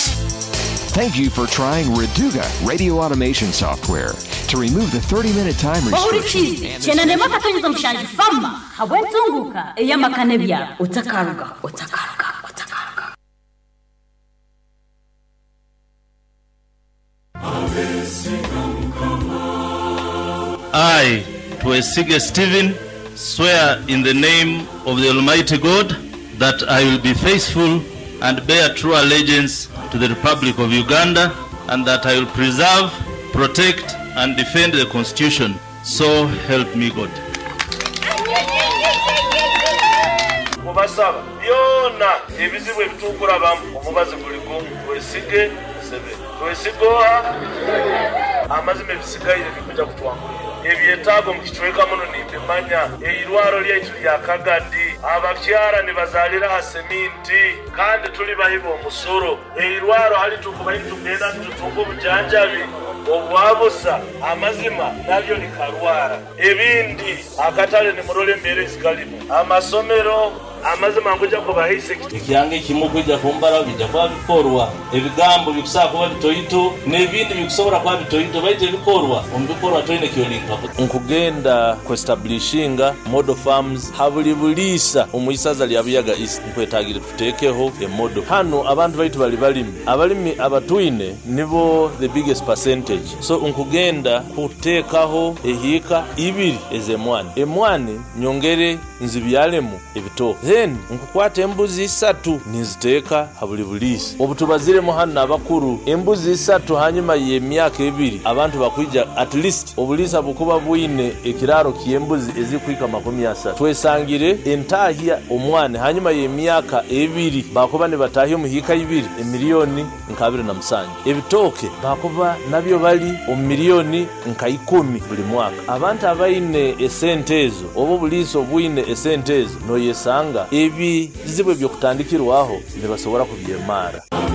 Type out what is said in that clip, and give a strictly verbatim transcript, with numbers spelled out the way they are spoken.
business. Thank you for trying Reduga radio automation software to remove the thirty-minute time restriction. Chena nema katonyeza mshanje fama hawentunguka eyama kanebya utakaruga utakaruga utakaruga. I, Twesige Stephen, swear in the name of the Almighty God that I will be faithful and bear true allegiance to the Republic of Uganda, and that I will preserve, protect, and defend the Constitution. So help me God. Mubasaba byona ebizibu ebitukura bamu omubazi kuliko Twesige sebe Twesigoha amazime bisigaye bikuja kutwangulira ebyetago mukitweka muno nimbemanya eirwaro lyaitu lya Kagadi abakyara ne bazalira haseminti kandi tuli bahibo omusoro eirwaro hali tukuba intugenda tutungo bujanjabi obwabusa amazima nabyo likarwara ebindi akatale ne murole mbere zikalimu amasomero amazima ngoja ko bahise ikyange kimu kujya kumbara bijya kwa bikorwa ebigambo bikusaba kuba bitoyito nebindi bikusobora kwa bitoyito baije bikorwa umbikorwa toine kyolinka nkugenda ku establishinga model farms habuli bulisa umuyisaza lyabuyaga east kwetagira tutekeho e model hano abantu baitu bali balimi abalimi abatuine nibo the biggest percentage so nkugenda kutekaho ehika ibiri ezemwani emwani nyongere nzibyalemu ebito then nkukwata embuzi isatu niziteka habuli bulisi obutubazire mu hano abakuru embuzi isatu hanyuma ye myaka ebiri abantu bakwija at least obulisa bukuba bwine ekiraro kyembuzi ezikwika makumi asatu twesangire entahia omwane hanyuma ye myaka ebiri bakuba ne batahia muhika ibiri emiliyoni nkabiri na musanje ebitoke bakuba nabyo bali omiliyoni nka ikumi buli mwaka abantu abaine esentezo obo buliso bwine esentezo no yesanga ebi zibwe byo kutandikirwaho ne basobora kubyemara.